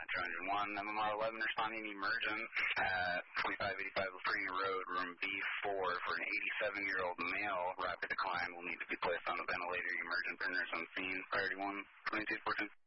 201, MMR 11 responding emergent at 2585 Lafrena Road, room B4 for an 87-year-old male. Rapid decline will need to be placed on a ventilator. Emergent for nurse on scene. Priority 1, 2214.